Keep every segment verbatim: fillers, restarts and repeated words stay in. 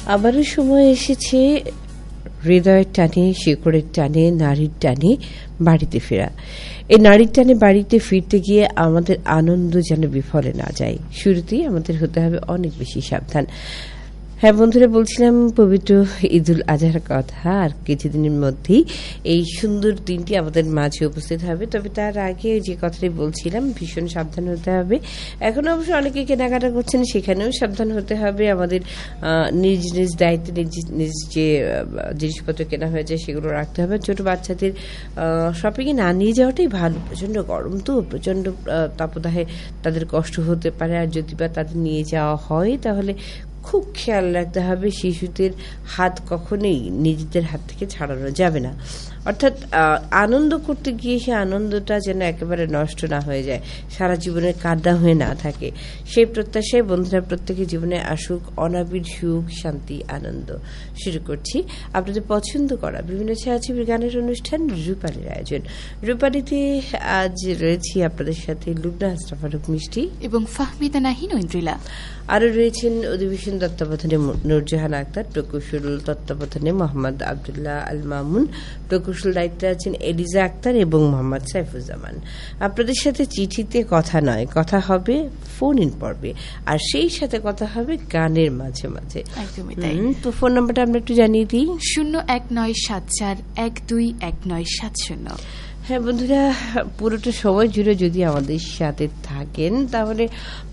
আবারও সময় এসেছে হৃদয়ের টানে, শিকড়ের টানে, নারীর টানে বাড়িতে ফেরা। এই নারীর টানে বাড়িতে ফিরতে গিয়ে আমাদের আনন্দ যেন বিফলে না যায়। শুরুতেই আমাদের হতে হবে অনেক বেশি সাবধান। হ্যাঁ বন্ধুরা, বলছিলাম পবিত্র ঈদুল আজহার কথা। আর কিছুদিনের মধ্যেই এই সুন্দর দিনটি আমাদের মাঝে উপস্থিত হবে। তবে তার আগে যে কথাটি বলছিলাম, ভীষণ সাবধান হতে হবে। এখন অবশ্য অনেকে কেনাকাটা করছেন, সেখানেও সাবধান হতে হবে। আমাদের নিজ নিজ দায়িত্বে নিজ নিজ যে জিনিসপত্র কেনা হয়েছে সেগুলো রাখতে হবে। ছোট বাচ্চাদের শপিংয়ে না নিয়ে যাওয়াটাই ভালো। প্রচণ্ড গরম তো, প্রচণ্ড তাপদাহে তাদের কষ্ট হতে পারে। আর যদি বা তাদের নিয়ে যাওয়া হয় তাহলে খুব খেয়াল রাখতে হবে শিশুদের হাত কখনোই নিজেদের হাত থেকে ছাড়ানো যাবে না। অর্থাৎ আনন্দ করতে গিয়ে সে আনন্দটা যেন একেবারে নষ্ট না হয়ে যায়, সারা জীবনের কাঁদা হয়ে না থাকে। সেই প্রত্যাশায় বন্ধুরা প্রত্যেকের জীবনে আসুক অনাবিল সুখ, শান্তি, আনন্দ। শুরু করছি আপনাদের পছন্দ করা বিভিন্ন ছায়াছবির গানের অনুষ্ঠান রূপালীর আয়োজন। রূপালীতে আজ রয়েছি আপনাদের সাথে লুবনা হাসনা ফারুক মিষ্টি এবং ফাহমিদা নাহিন ঐন্দ্রিলা। আরও রয়েছেন অধিবেশন তত্ত্বাবধানে নূরজাহান আক্তার, প্রকৌশল তত্ত্বাবধানে মোহাম্মদ আবদুল্লাহ আল মামুন, প্রকৌশল দায়িত্বে আছেন এলিজা আক্তার এবং মোহাম্মদ সাইফুজ্জামান। আপনাদের সাথে চিঠিতে কথা নয়, কথা হবে ফোন ইন পর্বে, আর সেই সাথে কথা হবে গানের মাঝে মাঝে। তো ফোন নাম্বারটা আমরা একটু জানিয়ে দিই, শূন্য এক নয় সাত চার এক দুই এক নয় সাত শূন্য। হ্যাঁ বন্ধুরা, পুরোটা সময় জুড়ে যদি আমাদের সাথে থাকেন তাহলে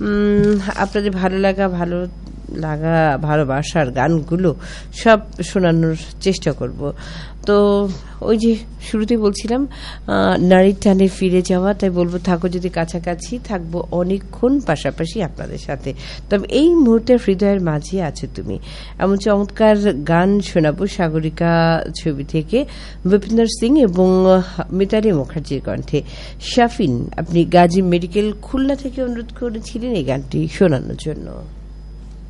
আপনাদের ভালো লাগা ভালো লাগা ভালোবাসার গানগুলো সব শোনানোর চেষ্টা করব। তো ওই যে শুরুতে বলছিলাম নারীর টানে ফিরে যাওয়া, তাই বলবো থাকো যদি কাছাকাছি, থাকবো অনেকক্ষণ পাশাপাশি আপনাদের সাথে। তবে এই মুহূর্তে হৃদয়ের মাঝে আছে তুমি, এমন চমৎকার গান শোনাবো সাগরিকা ছবি থেকে, ভূপিন্দর সিং এবং মিতালি মুখার্জির কণ্ঠে। শাফিন, আপনি গাজী মেডিকেল খুলনা থেকে অনুরোধ করেছিলেন এই গানটি শোনানোর জন্য।